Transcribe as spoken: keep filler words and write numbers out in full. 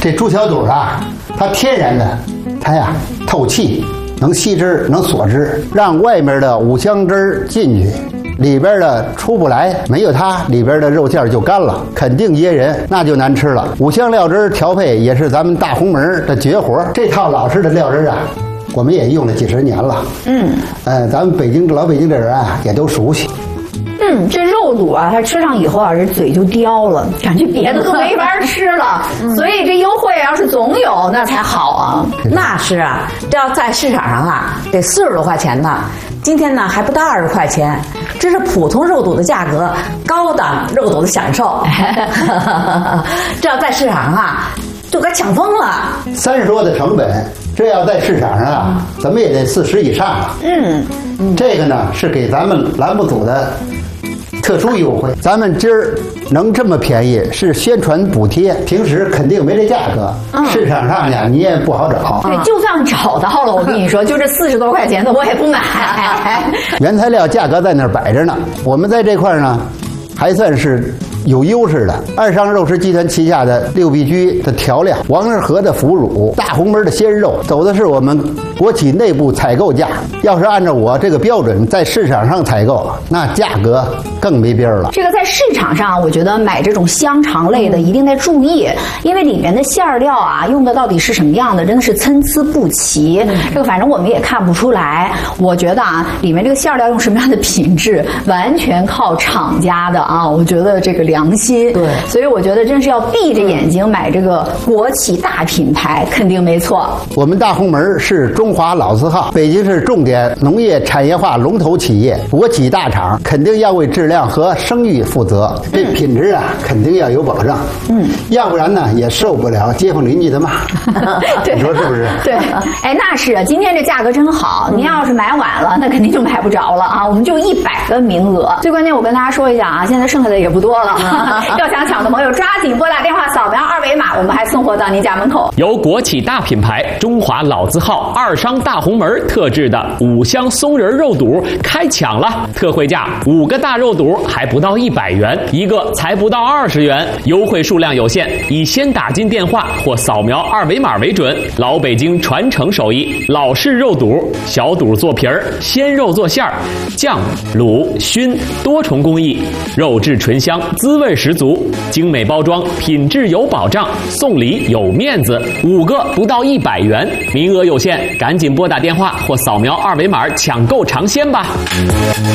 这猪小肚啊，它天然的，它呀透气，能吸汁，能锁汁，让外面的五香汁进去。里边的出不来，没有它，里边的肉馅就干了，肯定噎人，那就难吃了。五香料汁调配也是咱们大红门的绝活，这套老式的料汁啊，我们也用了几十年了。嗯，呃，咱们北京老北京的人啊，也都熟悉。 嗯，这肉肚啊，它吃上以后啊，这嘴就刁了，感觉别的都没法吃了。嗯、所以这优惠要是总有，那才好啊。 那是啊，这要在市场上啊，得四十多块钱呢。今天呢还不到二十块钱，这是普通肉肚的价格，高档肉肚的享受。这要在市场上啊，就该抢疯了。 三十多的成本，这要在市场上啊，咱们也得四十以上了。嗯，这个呢是给咱们栏目组的特殊优惠，咱们今儿能这么便宜是宣传补贴，平时肯定没这价格。嗯、市场上呀你也不好找。 对，就算找到了，我跟你说，就这四十多块钱的我也不买。 原材料价格在那儿摆着呢，我们在这块呢还算是有优势的。二商肉食集团旗下的六必居的调料、王致和的腐乳、大红门的鲜肉，走的是我们国企内部采购价。要是按照我这个标准在市场上采购，那价格更没边了。 这个在市场上，我觉得买这种香肠类的一定得注意，因为里面的馅料啊，用的到底是什么样的，真的是参差不齐。嗯、这个反正我们也看不出来。我觉得啊，里面这个馅料用什么样的品质，完全靠厂家的啊。我觉得这个良心。 对， 所以我觉得真是要闭着眼睛买这个国企大品牌，肯定没错。 我们大红门是中华老字号，北京市重点农业产业化龙头企业，国企大厂，肯定要为质量和声誉负责。这品质啊，肯定要有保障。嗯，要不然呢，也受不了街坊邻居的骂。你说是不是？ 对，哎，那是。今天这价格真好，您要是买晚了，那肯定就买不着了啊。我们就一百个名额，最关键我跟大家说一下啊，现在剩下的也不多了。要想抢的朋友，抓紧拨打电话，扫描二维码，我们还送货到您家门口。 由国企大品牌中华老字号二商大红门特制的五香松仁肉肚开抢了，特惠价五个大肉肚还不到一百元，一个才不到二十元，优惠数量有限，以先打进电话或扫描二维码为准。老北京传承手艺，老式肉肚，小肚做皮儿，鲜肉做馅儿，酱、卤、熏多重工艺，肉质醇香，滋味十足，精美包装，品质有保障，送礼有面子，五个不到一百元，名额有限，赶紧拨打电话或扫描二维码抢购尝鲜吧。